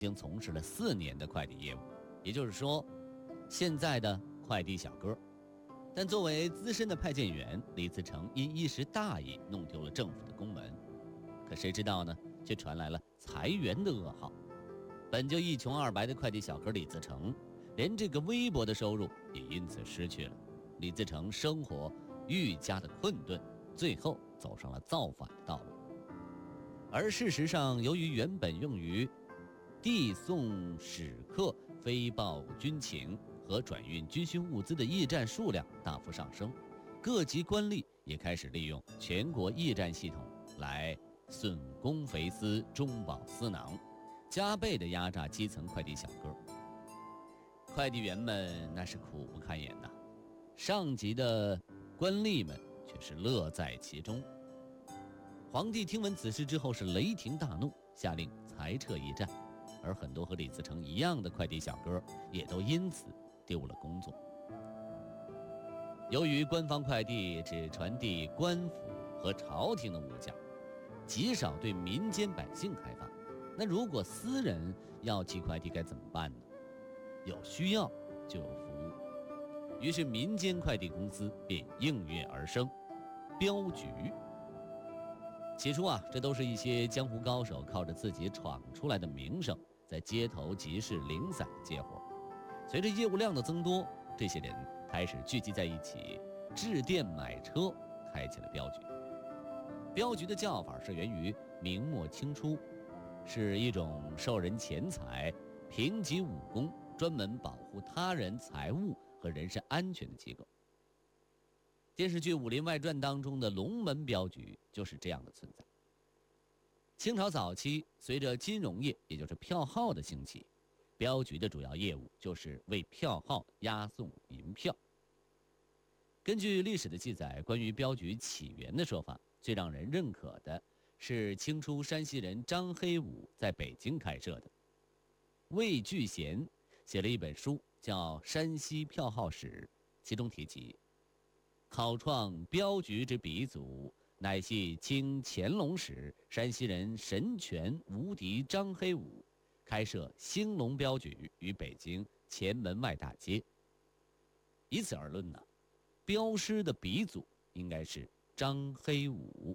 经从事了4年的快递业务，也就是说，现在的快递小哥。但作为资深的派件员，李自成因一时大意弄丢了政府的公文，可谁知道呢，却传来了裁员的噩耗。本就一穷二白的快递小哥李自成，连这个微薄的收入也因此失去了。李自成生活愈加的困顿，最后走上了造反的道路。而事实上，由于原本用于递送使客、飞报军情和转运军需物资的驿站数量大幅上升，各级官吏也开始利用全国驿站系统来损公肥私、中饱私囊，加倍地压榨基层快递小哥。快递员们那是苦不堪言呐，上级的官吏们却是乐在其中。皇帝听闻此事之后是雷霆大怒，下令裁撤驿站，而很多和李自成一样的快递小哥也都因此丢了工作。由于官方快递只传递官府和朝廷的物件，极少对民间百姓开放，那如果私人要寄快递该怎么办呢？有需要就有服务，于是民间快递公司便应运而生，镖局。起初这都是一些江湖高手靠着自己闯出来的名声，在街头集市零散的接活。随着业务量的增多，这些人开始聚集在一起，致电买车，开启了镖局。镖局的叫法是源于明末清初，是一种受人钱财、评级武功，专门保护他人财物和人身安全的机构。电视剧《武林外传》当中的龙门镖局就是这样的存在。清朝早期，随着金融业，也就是票号的兴起，镖局的主要业务就是为票号押送银票。根据历史的记载，关于镖局起源的说法，最让人认可的是清初山西人张黑武在北京开设的。魏聚贤写了一本书叫《山西票号史》，其中提及考创镖局之鼻祖，乃系清乾隆时山西人神拳无敌张黑武开设兴隆镖局于北京前门外大街。以此而论呢，镖师的鼻祖应该是张黑武。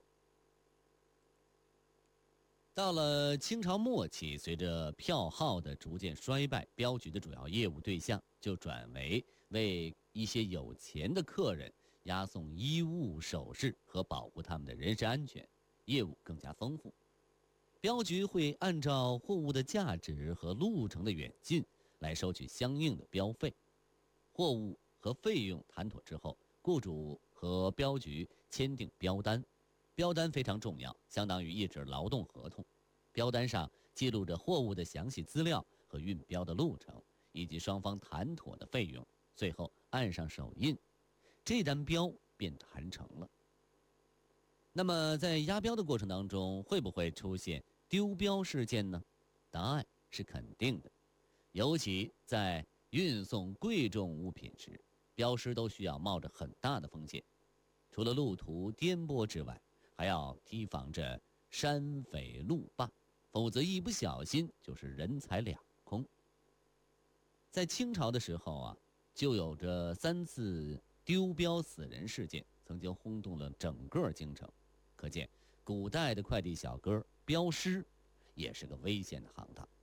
到了清朝末期，随着票号的逐渐衰败，镖局的主要业务对象就转为一些有钱的客人押送衣物、首饰和保护他们的人身安全，业务更加丰富。镖局会按照货物的价值和路程的远近来收取相应的镖费。货物和费用谈妥之后，雇主和镖局签订镖单，镖单非常重要，相当于一纸劳动合同。镖单上记录着货物的详细资料和运镖的路程，以及双方谈妥的费用，最后按上手印，这单镖便谈成了。那么在押镖的过程当中，会不会出现丢镖事件呢？答案是肯定的。尤其在运送贵重物品时，镖师都需要冒着很大的风险，除了路途颠簸之外，还要提防着山匪路霸，否则一不小心就是人财两空。在清朝的时候就有着3次丢镖死人事件，曾经轰动了整个京城。可见古代的快递小哥、镖师也是个危险的行当。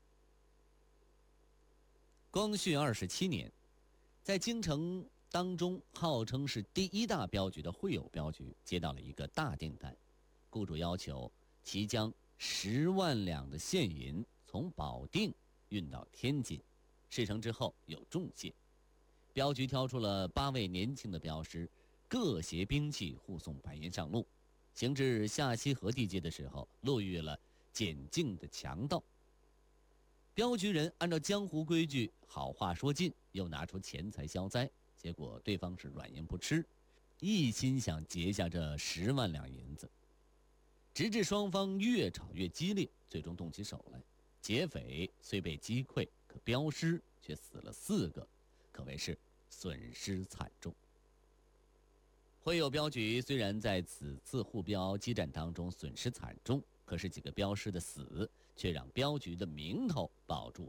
光绪27年，在京城当中号称是第1大镖局的会友镖局接到了一个大订单，雇主要求其将10万两的现银从保定运到天津，事成之后有重谢。镖局挑出了8位年轻的镖师，各携兵器护送白银上路。行至下西河地界的时候，路遇了检境的强盗。镖局人按照江湖规矩好话说尽，又拿出钱财消灾，结果对方是软硬不吃，一心想劫下这10万两银子。直至双方越吵越激烈，最终动起手来。劫匪虽被击溃，可镖师却死了4个，可谓是损失惨重。会友镖局虽然在此次护镖激战当中损失惨重，可是几个镖师的死却让镖局的名头保住